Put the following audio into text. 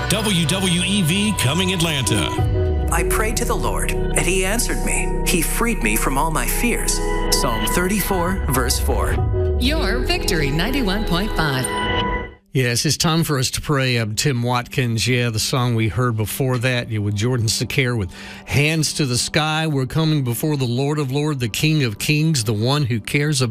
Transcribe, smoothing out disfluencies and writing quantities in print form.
WWEV Coming Atlanta. I prayed to the Lord, and he answered me. He freed me from all my fears. Psalm 34, verse 4. Your Victory 91.5. Yes, it's time for us to pray. Tim Watkins, the song we heard before that, with Jordan Sakare with Hands to the Sky. We're coming before the Lord of Lords, the King of Kings, the one who cares about